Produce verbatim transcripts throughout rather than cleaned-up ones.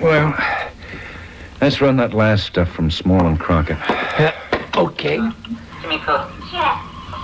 Well, let's run that last stuff from Small and Crockett. Yeah, okay. Give me a coat. Sure.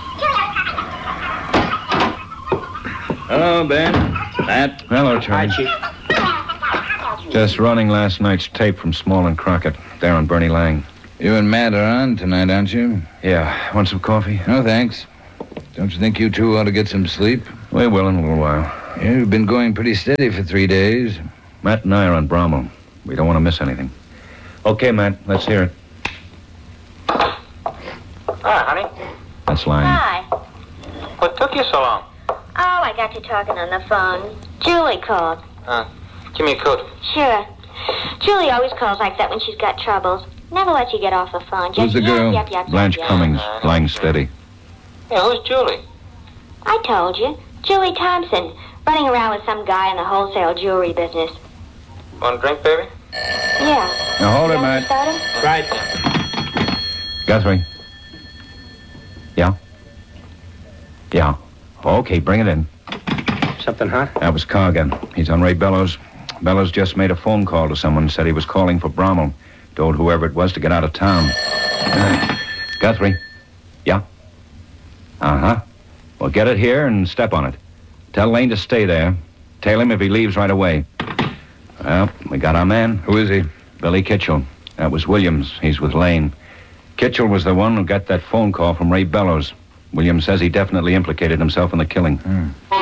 Hello, Ben. Matt. Hello, Charlie. Hi, Chief. Just running last night's tape from Small and Crockett. There on Bernie Lang. You and Matt are on tonight, aren't you? Yeah. Want some coffee? No, thanks. Don't you think you two ought to get some sleep? We will in a little while. Yeah, you've been going pretty steady for three days. Matt and I are on Bromwell. We don't want to miss anything. Okay, Matt. Let's hear it. Hi, honey. That's Lang. Hi. What took you so long? Oh, I got you talking on the phone. Julie called. Uh, give me a coat. Sure. Julie always calls like that when she's got troubles. Never lets you get off the phone. Just Who's the yep, girl? Yep, yep, Blanche yep, yep. Cummings. Lang steady. Yeah, who's Julie? I told you. Julie Thompson. Running around with some guy in the wholesale jewelry business. Want a drink, baby? Yeah. Now hold it, Want Matt. some soda? Right. Guthrie. Yeah? Yeah. Okay, bring it in. Something hot? That was Cargan. He's on Ray Bellows. Bellows just made a phone call to someone, said he was calling for Bromwell. Told whoever it was to get out of town. Uh, Guthrie. Yeah? Uh-huh. Well, get it here and step on it. Tell Lane to stay there. Tail him if he leaves right away. Well, we got our man. Who is he? Billy Kitchell. That was Williams. He's with Lane. Kitchell was the one who got that phone call from Ray Bellows. Williams says he definitely implicated himself in the killing. Hmm.